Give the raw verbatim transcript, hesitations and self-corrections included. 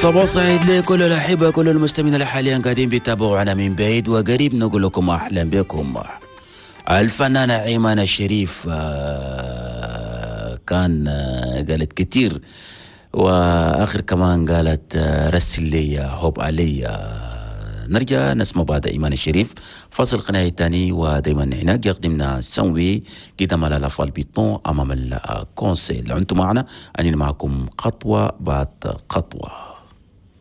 صباح سعيد لكل الأحبة، كل المستمعين اللي حاليا قاعدين بيتابعونا من بعيد وقريب. نقول لكم أهلا بكم. الفنانة إيمان الشريف آه، كان آه، قالت كتير، وآخر كمان قالت آه، رسل لي حب علي. آه، نرجع نسمع بعد إيمان الشريف فصل قناة تاني، ودايما هنا يقدمنا سنوي قدام على الأفعال بيطون أمام الكونسيل. أنتم معنا، أنا معكم خطوة بعد خطوة.